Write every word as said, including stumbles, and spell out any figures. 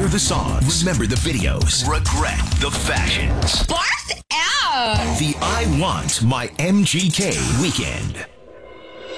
Hear the songs. Remember the videos. Regret the fashions. Barf out! The I Want My M G K weekend.